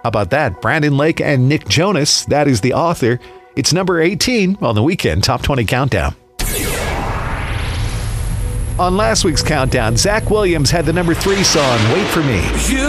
How about that? Brandon Lake and Nick Jonas, that is the author. It's number 18 on the Weekend Top 20 Countdown. On last week's countdown, Zach Williams had the number 3 song, Wait For Me.